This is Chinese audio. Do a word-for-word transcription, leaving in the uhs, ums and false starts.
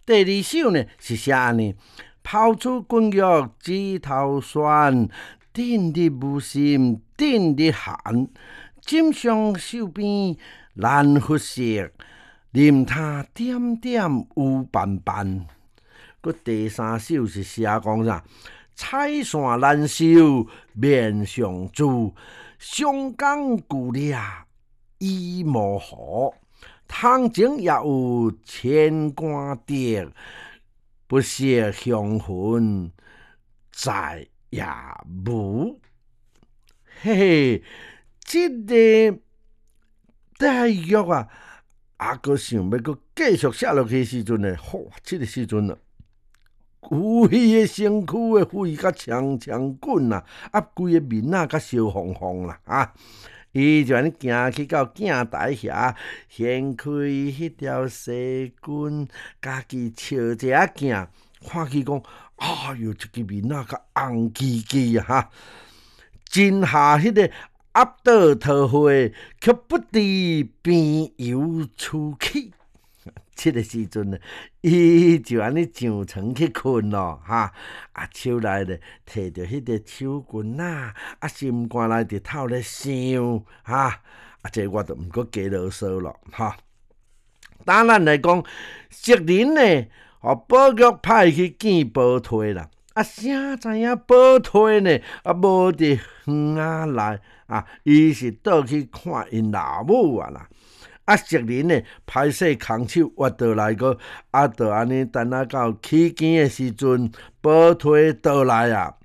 第二首呢是写安尼：抛出滚玉指头酸，定日无心定日寒。枕上手边难拂色，任他点点有斑斑。佮第三首是写讲啥？彩线难收面上珠，上港旧掠已模糊。汤前也有千竿滴，不识香魂在也无。嘿嘿，这个黛玉啊，啊，佮想要佮继续写落去的时阵呢，吼，这个时阵啊，有伊的身躯的血甲呛呛滚啊，啊，规个面啊甲烧红红啦啊！伊就安尼行去到镜台遐，掀开迄条细裙，家己笑一下镜，看去讲，哎哟，这个面啊，甲红叽叽啊哈！真下迄个压倒桃花，却不知边有处去。这个时阵呢，伊就安尼上床去困咯，哈！啊，手内咧摕着迄个手巾啊，啊，心肝内伫透咧想，哈！啊，这我就毋过加啰嗦咯，哈！当咱来讲，昔人呢，哦，宝玉派去见宝钜啦，啊，啥知影宝钜呢？啊，无伫园仔内啊，伊是倒去看因老母啊啦。啊，昔人呢，歹势空手挖倒来个，啊，就安尼等啊到起更的时阵，宝钜倒来啊，